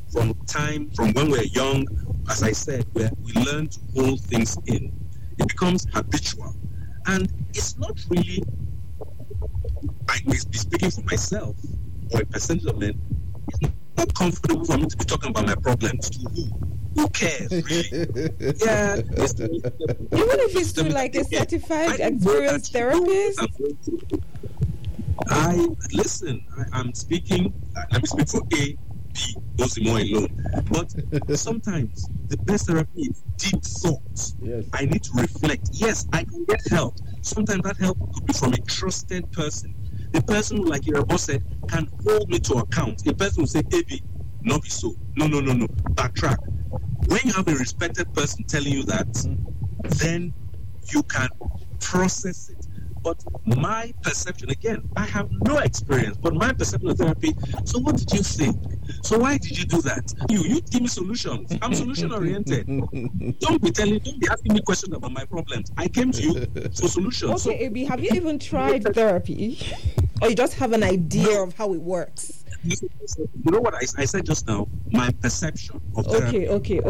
from when we're young, as I said, where we learn to hold things in. It becomes habitual. And it's not really, I may be speaking for myself or a percentage of men, it's not comfortable for me to be talking about my problems to who? Who cares, really? Yeah. Even if it's to like a certified, experienced therapist? I'm speaking, let me speak for A, B, Osimo alone. But sometimes the best therapy is deep thoughts. Yes. I need to reflect. Yes, I can get help. Sometimes that help could be from a trusted person. The person who, like your boss said, can hold me to account. A person will say, "Baby, not be so. No. Backtrack." When you have a respected person telling you that, then you can process it. But my perception, again, I have no experience, but my perception of therapy, so what did you think? So why did you do that? You give me solutions. I'm solution oriented. Don't be asking me questions about my problems. I came to you for solutions. Okay, Abi, have you even tried therapy? Or you just have an idea of how it works? You know what I said just now? My perception of therapy.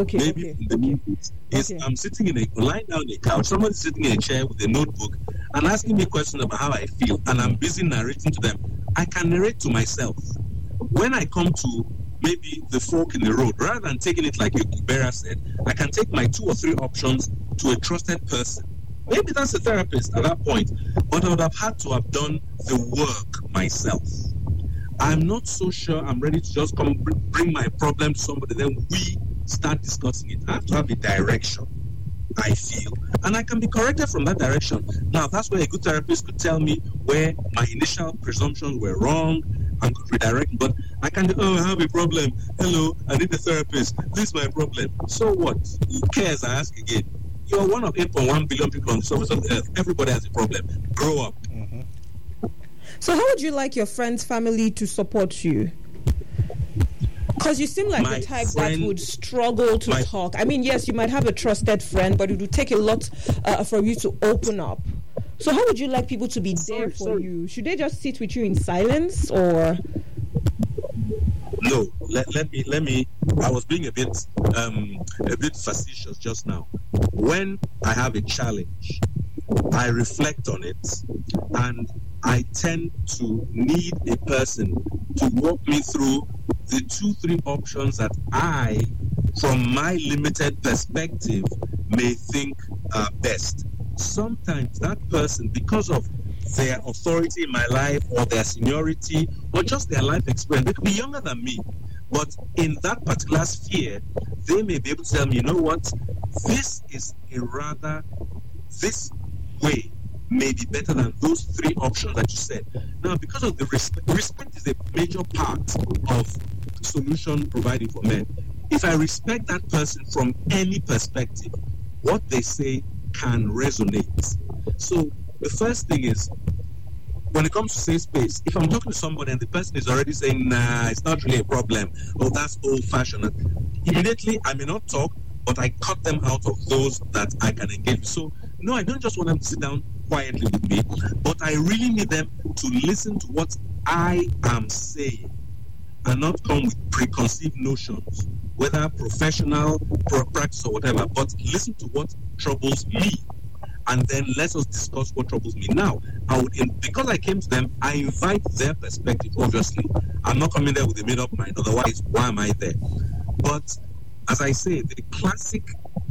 I'm sitting lying down on a couch, somebody's sitting in a chair with a notebook and asking me questions about how I feel, and I'm busy narrating to them. I can narrate to myself. When I come to maybe the fork in the road, rather than taking it like Yukibera said, I can take my 2 or 3 options to a trusted person. Maybe that's a therapist at that point, but I would have had to have done the work myself. I'm not so sure I'm ready to just come bring my problem to somebody, then we start discussing it. I have to have a direction, I feel, and I can be corrected from that direction. Now, that's where a good therapist could tell me where my initial presumptions were wrong and could redirect me. But I can I have a problem. Hello, I need a therapist. This is my problem. So what? Who cares? I ask again. You're one of 8.1 billion people on the surface of the earth. Everybody has a problem. Grow up. Mm-hmm. So how would you like your friend's family to support you? Because you seem like the type that would struggle to talk. I mean, yes, you might have a trusted friend, but it would take a lot for you to open up. So how would you like people to be there for you? Should they just sit with you in silence, or? No, let me. I was being a bit facetious just now. When I have a challenge, I reflect on it, and I tend to need a person to walk me through the 2-3 options that I, from my limited perspective, may think are best. Sometimes that person, because of their authority in my life or their seniority or just their life experience, they could be younger than me, but in that particular sphere, they may be able to tell me, you know what, this way may be better than those 3 options that you said. Now, because of the respect is a major part of solution providing for men. If I respect that person from any perspective, what they say can resonate. So the first thing is, when it comes to safe space, if I'm talking to somebody and the person is already saying, nah, it's not really a problem, or that's old-fashioned, immediately I may not talk, but I cut them out of those that I can engage with. So, no, I don't just want them to sit down quietly with me, but I really need them to listen to what I am saying and not come with preconceived notions, whether professional, practice, or whatever, but listen to what troubles me. And then let us discuss what troubles me. Now, because I came to them, I invite their perspective, obviously. I'm not coming there with a made-up mind, otherwise, why am I there? But, as I say, the classic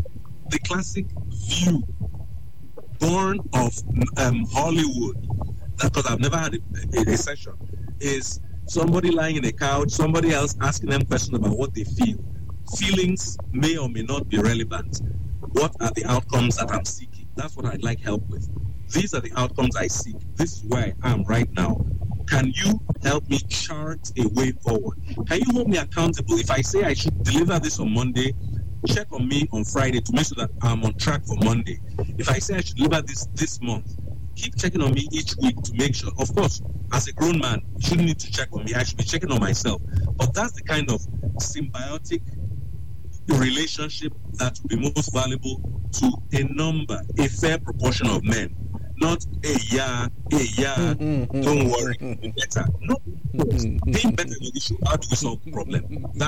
view born of Hollywood, because I've never had a session, is somebody lying in a couch, somebody else asking them questions about what they feel. Feelings may or may not be relevant. What are the outcomes that I'm seeking? That's what I'd like help with. These are the outcomes I seek. This is where I am right now. Can you help me chart a way forward? Can you hold me accountable? If I say I should deliver this on Monday, check on me on Friday to make sure that I'm on track for Monday. If I say I should deliver this month, keep checking on me each week to make sure. Of course, as a grown man, you shouldn't need to check on me. I should be checking on myself. But that's the kind of symbiotic relationship that will be most valuable to a fair proportion of men. Not don't worry, be better. No, being better in the issue, how do we solve the problem?